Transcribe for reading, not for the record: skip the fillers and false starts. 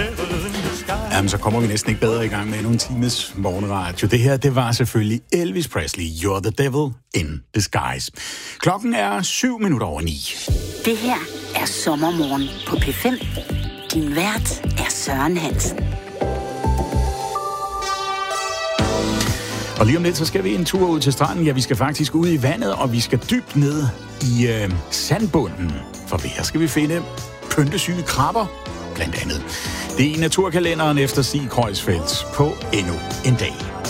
Jamen, så kommer vi næsten ikke bedre i gang med endnu en times morgenradio. Det her, det var selvfølgelig Elvis Presley, You're the Devil in Disguise. Klokken er 7:07. Det her er Sommermorgen på P5. Din vært er Søren Hansen. Og lige om lidt, så skal vi en tur ud til stranden. Ja, vi skal faktisk ud i vandet, og vi skal dybt ned i sandbunden. For her skal vi finde pyntesyge krabber, blandt andet. Det er i naturkalenderen efter Stig Kreuzfeldt på endnu en dag.